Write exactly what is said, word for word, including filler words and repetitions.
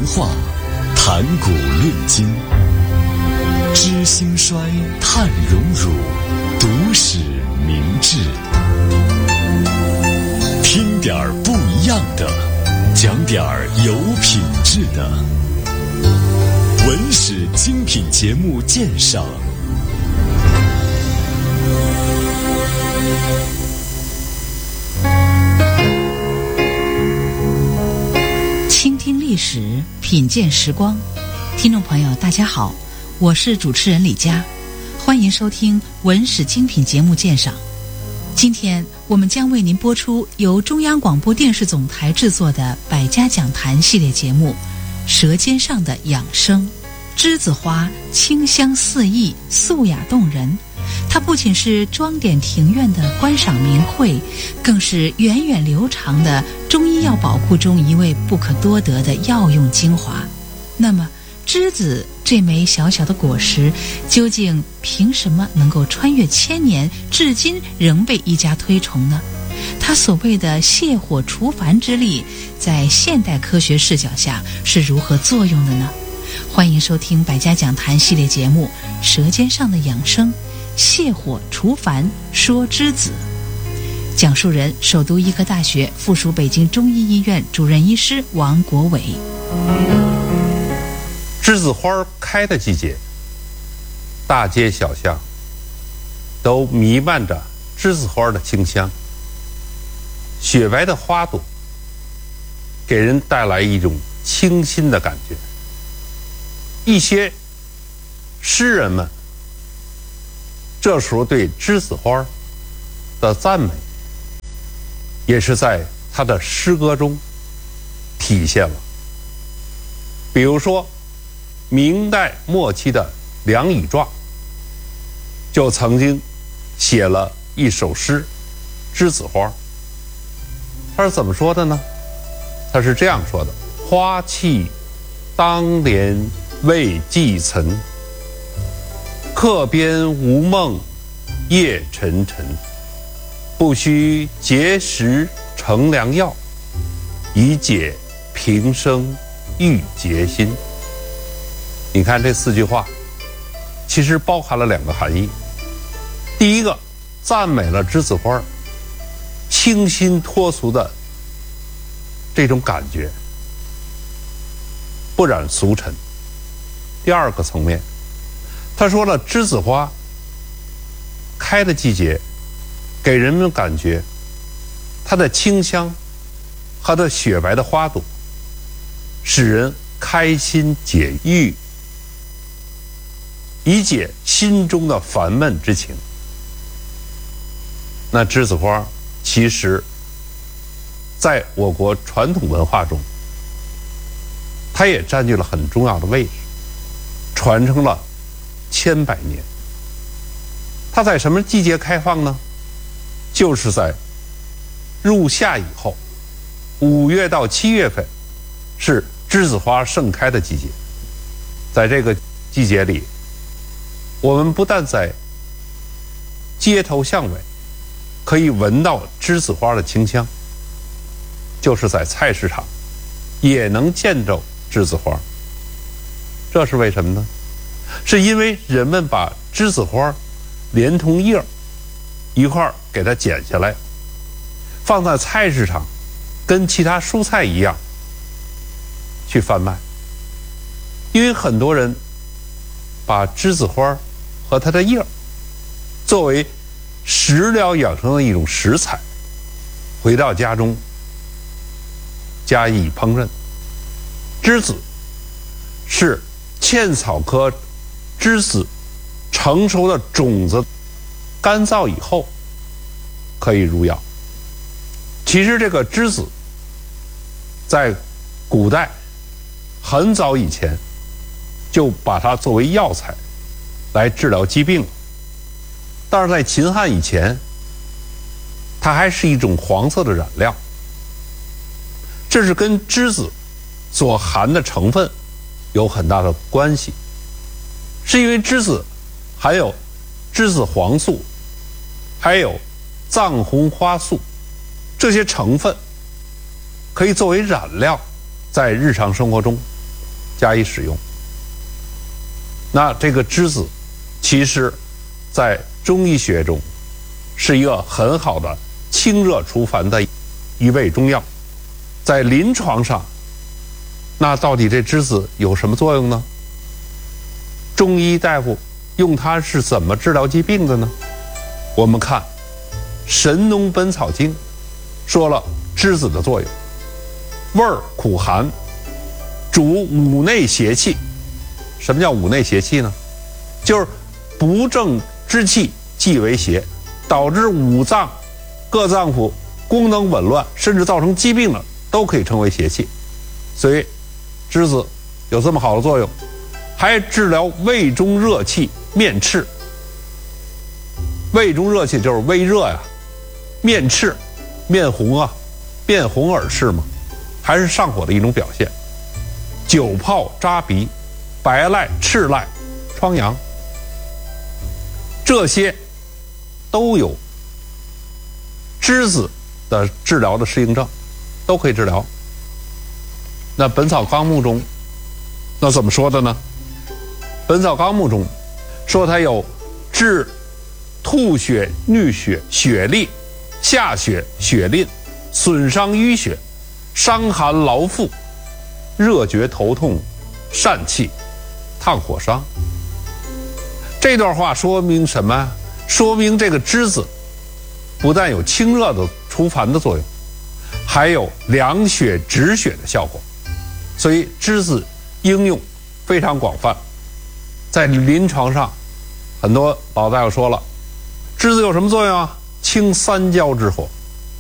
话，谈古论今，知兴衰，探荣辱，读史明智。听点儿不一样的，讲点儿有品质的。文史精品节目鉴赏。 倾听历史，品鉴时光。听众朋友大家好，我是主持人李佳，欢迎收听文史精品节目鉴赏。今天我们将为您播出由中央广播电视总台制作的百家讲坛系列节目《舌尖上的养生》。栀子花清香四溢，素雅动人，它不仅是装点庭院的观赏名绘，更是源远流长的中医药宝库中一位不可多得的药用精华。那么栀子这枚小小的果实，究竟凭什么能够穿越千年，至今仍被一家推崇呢？它所谓的泻火除烦之力，在现代科学视角下是如何作用的呢？欢迎收听百家讲坛系列节目《舌尖上的养生》，泻火除烦说栀子。讲述人：首都医科大学附属北京中医医院主任医师王国伟。 栀子花开的季节，大街小巷都弥漫着栀子花的清香。雪白的花朵给人带来一种清新的感觉。一些诗人们这时候对栀子花的赞美，也是在他的诗歌中体现了。比如说明代末期的梁以壮就曾经写了一首诗《栀子花》。他是怎么说的呢？他是这样说的：花气当年未寄岑，客边无梦夜沉沉。不须结食乘良药，以解平生郁结心。你看这四句话其实包含了两个含义。第一个，赞美了栀子花清新脱俗的这种感觉，不染俗尘。第二个层面，他说了栀子花开的季节，给人们感觉它的清香和它雪白的花朵使人开心解郁，以解心中的烦闷之情。那栀子花其实在我国传统文化中，它也占据了很重要的位置，传承了千百年。它在什么季节开放呢？就是在入夏以后，五月到七月份是栀子花盛开的季节。在这个季节里，我们不但在街头巷尾可以闻到栀子花的清香，就是在菜市场也能见着栀子花。这是为什么呢？是因为人们把栀子花连同叶儿一块儿给它剪下来，放在菜市场，跟其他蔬菜一样去贩卖。因为很多人把栀子花和它的叶儿作为食疗养生的一种食材，回到家中加以烹饪。栀子是茜草科栀子成熟的种子，干燥以后可以入药。其实这个栀子在古代很早以前就把它作为药材来治疗疾病了，但是在秦汉以前，它还是一种黄色的染料。这是跟栀子所含的成分有很大的关系，是因为栀子含有栀子黄素，还有藏红花素，这些成分可以作为染料，在日常生活中加以使用。那这个栀子，其实，在中医学中，是一个很好的清热除烦的一味中药。在临床上，那到底这栀子有什么作用呢？中医大夫用它是怎么治疗疾病的呢？我们看《神农本草经》说了栀子的作用，味儿苦寒，主五内邪气。什么叫五内邪气呢？就是不正之气即为邪，导致五脏各脏腑功能紊乱，甚至造成疾病了，都可以称为邪气。所以栀子有这么好的作用，还治疗胃中热气、面赤。胃中热气就是胃热呀，面赤，面红啊，面红耳赤嘛，还是上火的一种表现。久泡扎鼻、白赖、赤赖、疮疡，这些都有栀子的治疗的适应症，都可以治疗。那《本草纲目》中，那怎么说的呢？《本草纲目》中说它有治吐血、衄血、血痢、下血、血淋、损伤淤血、伤寒劳腹、热厥头痛、疝气、烫火伤。这段话说明什么？说明这个栀子不但有清热的除烦的作用，还有凉血止血的效果。所以栀子应用非常广泛。在临床上，很多老大夫说了，栀子有什么作用啊？清三焦之火。